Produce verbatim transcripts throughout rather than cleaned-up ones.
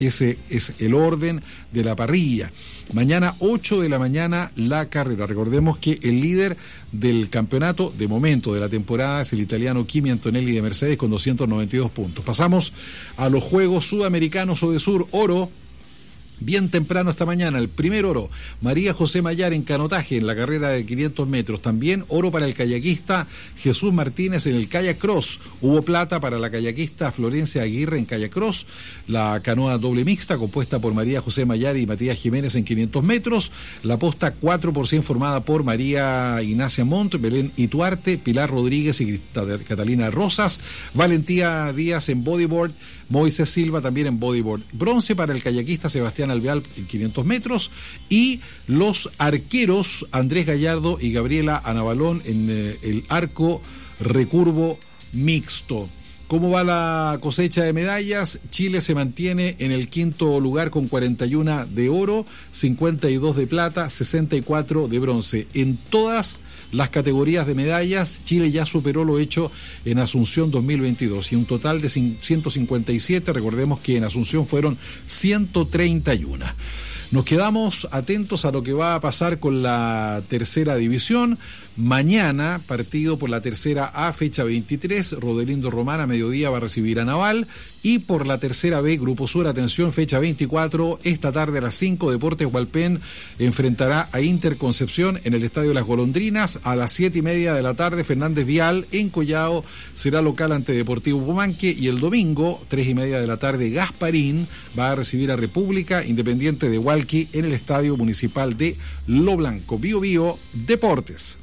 Ese es el orden de la parrilla. Mañana ocho de la mañana la carrera. Recordemos que el líder del campeonato de momento de la temporada es el italiano Kimi Antonelli de Mercedes con doscientos noventa y dos puntos. Pasamos a los Juegos Sudamericanos Odesur Oro. Bien temprano esta mañana, el primer oro, María José Mayar en canotaje en la carrera de quinientos metros. También oro para el kayakista Jesús Martínez en el kayak cross. Hubo plata para la kayakista Florencia Aguirre en kayak cross. La canoa doble mixta compuesta por María José Mayar y Matías Jiménez en quinientos metros. La posta cuatro por cien formada por María Ignacia Montt, Belén Ituarte, Pilar Rodríguez y Catalina Rosas. Valentía Díaz en bodyboard. Moisés Silva también en bodyboard. Bronce para el kayakista Sebastián Alvear en quinientos metros. Y los arqueros Andrés Gallardo y Gabriela Anabalón en eh, el arco recurvo mixto. ¿Cómo va la cosecha de medallas? Chile se mantiene en el quinto lugar con cuarenta y uno de oro, cincuenta y dos de plata, sesenta y cuatro de bronce. En todas las categorías de medallas, Chile ya superó lo hecho en Asunción dos mil veintidós y un total de ciento cincuenta y siete, recordemos que en Asunción fueron ciento treinta y uno. Nos quedamos atentos a lo que va a pasar con la tercera división. Mañana, partido por la tercera A, fecha veintitrés, Rodelindo Román a mediodía va a recibir a Naval. Y por la tercera B, Grupo Sur, atención, fecha veinticuatro, esta tarde a las cinco, Deportes Hualpén enfrentará a Interconcepción en el Estadio Las Golondrinas. A las siete y media de la tarde, Fernández Vial en Collao será local ante Deportivo Pumanque. Y el domingo, tres y media de la tarde, Gasparín va a recibir a República Independiente de Hualqui en el Estadio Municipal de Lo Blanco. Bio Bio Deportes.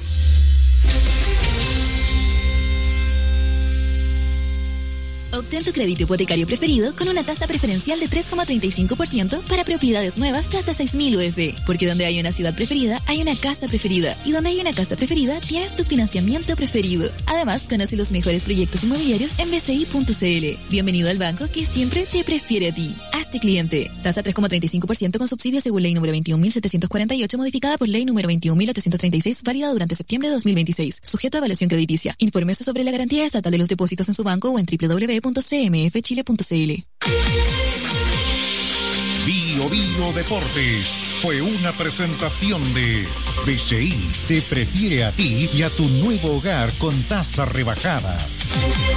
Obtén tu crédito hipotecario preferido con una tasa preferencial de tres coma treinta y cinco por ciento para propiedades nuevas de hasta seis mil U F. Porque donde hay una ciudad preferida, hay una casa preferida. Y donde hay una casa preferida, tienes tu financiamiento preferido. Además, conoce los mejores proyectos inmobiliarios en b c i punto c l. Bienvenido al banco que siempre te prefiere a ti. Hazte cliente. Tasa tres coma treinta y cinco por ciento con subsidio según ley número veintiún mil setecientos cuarenta y ocho, modificada por ley número veintiún mil ochocientos treinta y seis, válida durante septiembre de dos mil veintiséis. Sujeto a evaluación crediticia. Infórmese sobre la garantía estatal de los depósitos en su banco o en doble u doble u doble u punto c m f chile punto c l. Bio Bio Deportes fue una presentación de B C I. Te prefiere a ti y a tu nuevo hogar con tasa rebajada.